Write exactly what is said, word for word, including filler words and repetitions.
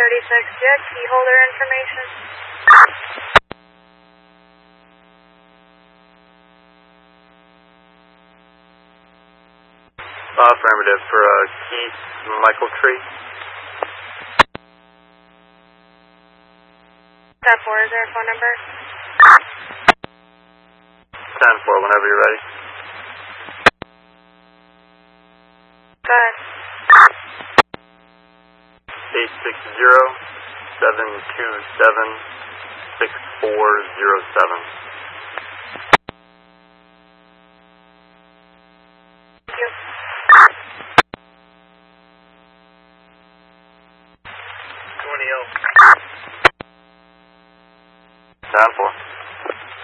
thirty-six jet key holder information. Affirmative for uh, Keith Michael Tree. ten four, is there a phone number? ten four, whenever you're ready. Go ahead. eight six zero, seven two seven, six four zero seven. Thank you. twenty L. ten four.